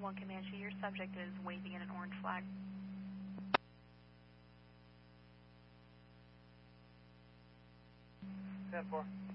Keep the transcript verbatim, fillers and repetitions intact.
one Comanche. Your subject is waving in an orange flag. ten four.